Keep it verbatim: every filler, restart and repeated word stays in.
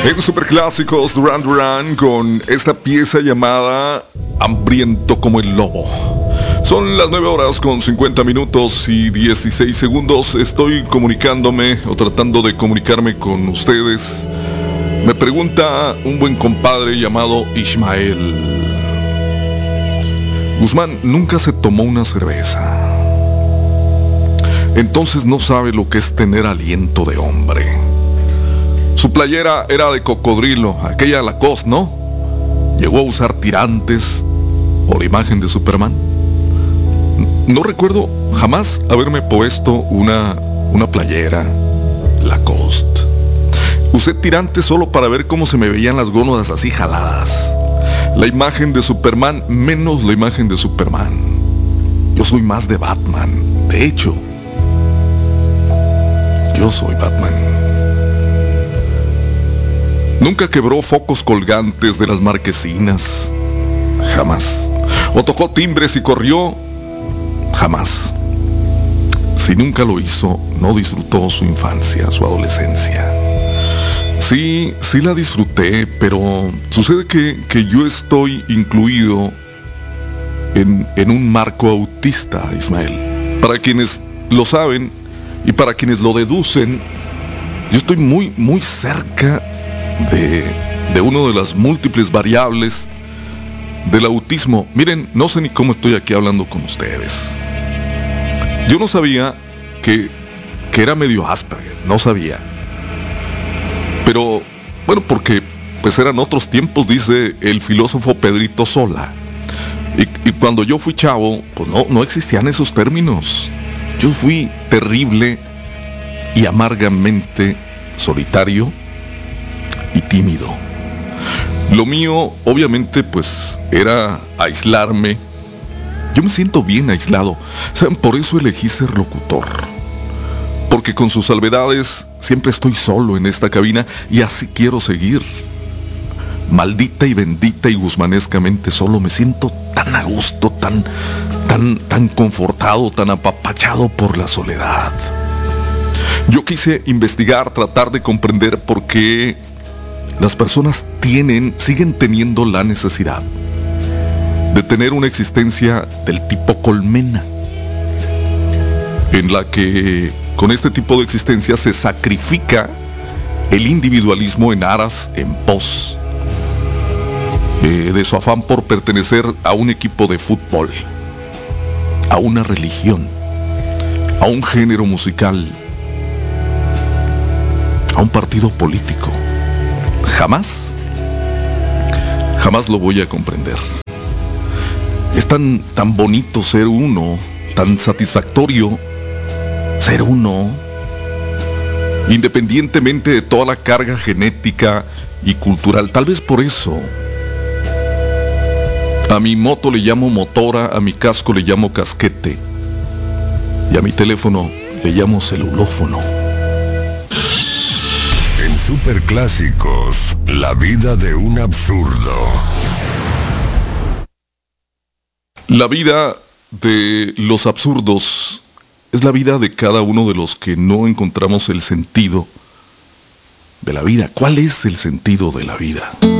En Superclásicos, Duran Duran con esta pieza llamada Hambriento como el lobo. Son las nueve horas con cincuenta minutos y dieciséis segundos. Estoy comunicándome o tratando de comunicarme con ustedes. Me pregunta un buen compadre llamado Ismael. Guzmán nunca se tomó una cerveza, entonces no sabe lo que es tener aliento de hombre. Su playera era de cocodrilo, aquella Lacoste, ¿no? Llegó a usar tirantes o la imagen de Superman. No recuerdo jamás haberme puesto una, una playera Lacoste. Usé tirantes solo para ver cómo se me veían las gónadas así jaladas. La imagen de Superman, menos la imagen de Superman. Yo soy más de Batman. De hecho, yo soy Batman. Nunca quebró focos colgantes de las marquesinas. Jamás. O tocó timbres y corrió. Jamás. Si nunca lo hizo, no disfrutó su infancia, su adolescencia. Sí, sí la disfruté, pero sucede que, que yo estoy incluido en, en un marco autista, Ismael. Para quienes lo saben y para quienes lo deducen, yo estoy muy, muy cerca de, de una de las múltiples variables del autismo. Miren, no sé ni cómo estoy aquí hablando con ustedes. Yo no sabía que, que era medio Asperger, no sabía. Pero, bueno, porque pues eran otros tiempos, dice el filósofo Pedrito Sola. Y, y cuando yo fui chavo, pues no, no existían esos términos. Yo fui terrible y amargamente solitario y tímido. Lo mío, obviamente, pues era aislarme. Yo me siento bien aislado. ¿Saben? Por eso elegí ser locutor. Porque con sus salvedades siempre estoy solo en esta cabina y así quiero seguir. Maldita y bendita y guzmanescamente solo me siento tan a gusto, tan, tan, tan confortado, tan apapachado por la soledad. Yo quise investigar, tratar de comprender por qué las personas tienen, siguen teniendo la necesidad de tener una existencia del tipo colmena, en la que con este tipo de existencia se sacrifica el individualismo en aras, en pos eh, de su afán por pertenecer a un equipo de fútbol, a una religión, a un género musical, a un partido político. Jamás, jamás lo voy a comprender. Es tan, tan bonito ser uno, tan satisfactorio ser uno, independientemente de toda la carga genética y cultural. Tal vez por eso a mi moto le llamo motora, a mi casco le llamo casquete y a mi teléfono le llamo celulófono. En Superclásicos, la vida de un absurdo. La vida de los absurdos es la vida de cada uno de los que no encontramos el sentido de la vida. ¿Cuál es el sentido de la vida?